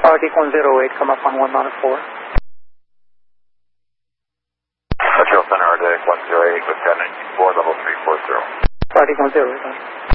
Arctic 108, come up on 194. Central Center, Arctic 108 with 1094, level 340. Arctic 108.